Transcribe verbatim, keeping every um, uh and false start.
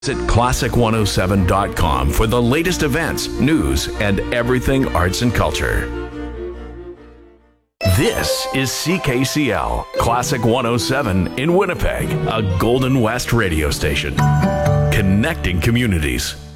Visit classic one oh seven dot com for the latest events, news, and everything arts and culture. This is C K C L, Classic one oh seven in Winnipeg, a Golden West radio station. Connecting communities.